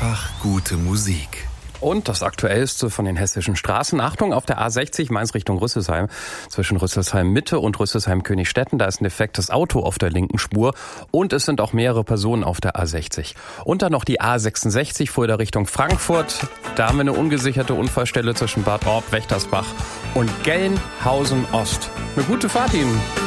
Einfach gute Musik. Und das Aktuellste von den hessischen Straßen. Achtung, auf der A60 Mainz Richtung Rüsselsheim. Zwischen Rüsselsheim Mitte und Rüsselsheim Königstetten. Da ist ein defektes Auto auf der linken Spur. Und es sind auch mehrere Personen auf der A60. Und dann noch die A66 Fulda Richtung Frankfurt. Da haben wir eine ungesicherte Unfallstelle zwischen Bad Orb, Wächtersbach und Gelnhausen Ost. Eine gute Fahrt Ihnen.